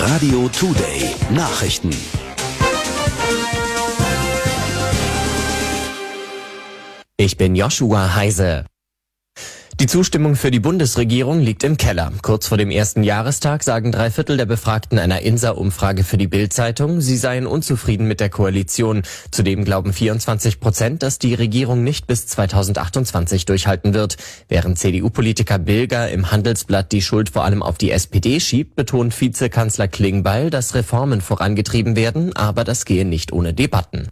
Radio Today Nachrichten. Ich bin Joshua Heise. Die Zustimmung für die Bundesregierung liegt im Keller. Kurz vor dem ersten Jahrestag sagen 3/4 der Befragten einer INSA-Umfrage für die Bild-Zeitung, sie seien unzufrieden mit der Koalition. Zudem glauben 24%, dass die Regierung nicht bis 2028 durchhalten wird. Während CDU-Politiker Bilger im Handelsblatt die Schuld vor allem auf die SPD schiebt, betont Vizekanzler Klingbeil, dass Reformen vorangetrieben werden, aber das gehe nicht ohne Debatten.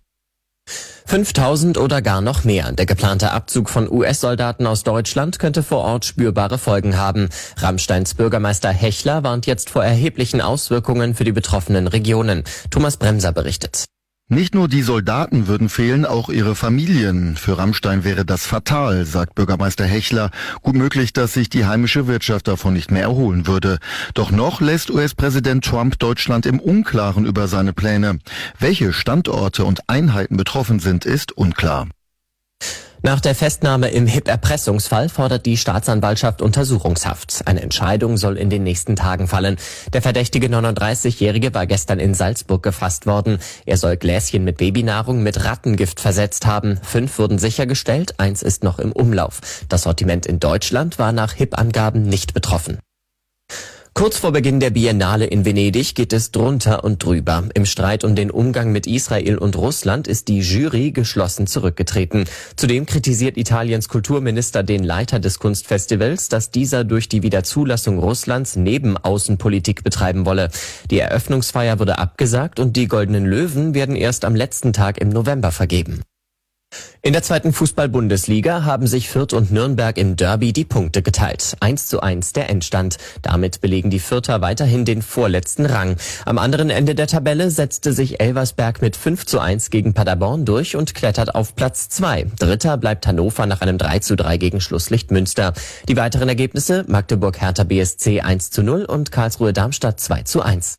5.000 oder gar noch mehr. Der geplante Abzug von US-Soldaten aus Deutschland könnte vor Ort spürbare Folgen haben. Rammsteins Bürgermeister Hechler warnt jetzt vor erheblichen Auswirkungen für die betroffenen Regionen. Thomas Bremser berichtet. Nicht nur die Soldaten würden fehlen, auch ihre Familien. Für Rammstein wäre das fatal, sagt Bürgermeister Hechler. Gut möglich, dass sich die heimische Wirtschaft davon nicht mehr erholen würde. Doch noch lässt US-Präsident Trump Deutschland im Unklaren über seine Pläne. Welche Standorte und Einheiten betroffen sind, ist unklar. Nach der Festnahme im HIP-Erpressungsfall fordert die Staatsanwaltschaft Untersuchungshaft. Eine Entscheidung soll in den nächsten Tagen fallen. Der verdächtige 39-Jährige war gestern in Salzburg gefasst worden. Er soll Gläschen mit Babynahrung mit Rattengift versetzt haben. 5 wurden sichergestellt, 1 ist noch im Umlauf. Das Sortiment in Deutschland war nach HIP-Angaben nicht betroffen. Kurz vor Beginn der Biennale in Venedig geht es drunter und drüber. Im Streit um den Umgang mit Israel und Russland ist die Jury geschlossen zurückgetreten. Zudem kritisiert Italiens Kulturminister den Leiter des Kunstfestivals, dass dieser durch die Wiederzulassung Russlands Nebenaußenpolitik betreiben wolle. Die Eröffnungsfeier wurde abgesagt und die Goldenen Löwen werden erst am letzten Tag im November vergeben. In der 2. Fußball-Bundesliga haben sich Fürth und Nürnberg im Derby die Punkte geteilt. 1:1 der Endstand. Damit belegen die Fürther weiterhin den vorletzten Rang. Am anderen Ende der Tabelle setzte sich Elversberg mit 5:1 gegen Paderborn durch und klettert auf Platz 2. Dritter bleibt Hannover nach einem 3:3 gegen Schlusslicht Münster. Die weiteren Ergebnisse: Magdeburg-Hertha BSC 1:0 und Karlsruhe-Darmstadt 2:1.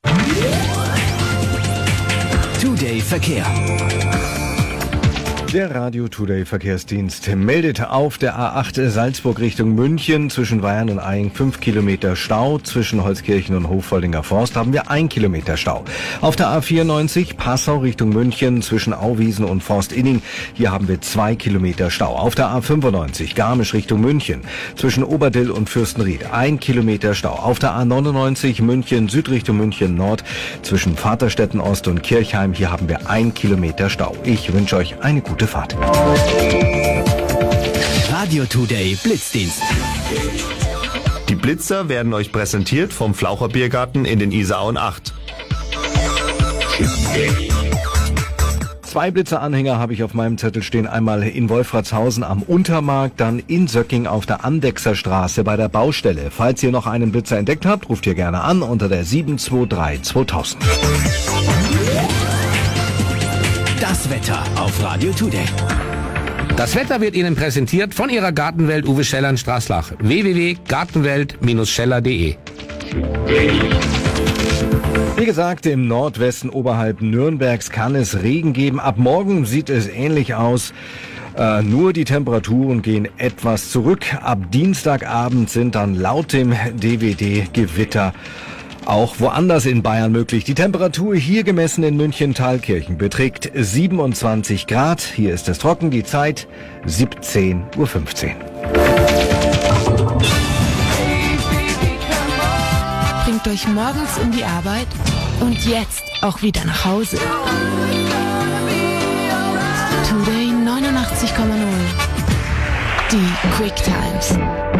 Today Verkehr. Der Radio Today Verkehrsdienst meldet auf der A8 Salzburg Richtung München zwischen Weyern und Eying 5 Kilometer Stau. Zwischen Holzkirchen und Hofvoldinger Forst haben wir 1 Kilometer Stau. Auf der A94 Passau Richtung München zwischen Auwiesen und Forstinning. Hier haben wir 2 Kilometer Stau. Auf der A95 Garmisch Richtung München zwischen Oberdill und Fürstenried 1 Kilometer Stau. Auf der A99 München Süd Richtung München Nord zwischen Vaterstetten Ost und Kirchheim. Hier haben wir 1 Kilometer Stau. Ich wünsche euch eine gute Fahrt. Radio Today Blitzdienst. Die Blitzer werden euch präsentiert vom Flaucher Biergarten in den Isarauen 8. 2 Blitzeranhänger habe ich auf meinem Zettel stehen. Einmal in Wolfratshausen am Untermarkt, dann in Söcking auf der Andechser Straße bei der Baustelle. Falls ihr noch einen Blitzer entdeckt habt, ruft ihr gerne an unter der 723 2000. Das Wetter auf Radio Today. Das Wetter wird Ihnen präsentiert von Ihrer Gartenwelt Uwe Scheller in Straßlach. www.gartenwelt-scheller.de. Wie gesagt, im Nordwesten oberhalb Nürnbergs kann es Regen geben. Ab morgen sieht es ähnlich aus. Nur die Temperaturen gehen etwas zurück. Ab Dienstagabend sind dann laut dem DWD Gewitter auch woanders in Bayern möglich. Die Temperatur hier gemessen in München-Thalkirchen beträgt 27 Grad. Hier ist es trocken, die Zeit 17:15 Uhr. Bringt euch morgens in die Arbeit und jetzt auch wieder nach Hause. Today 89,0. Die Quick Times.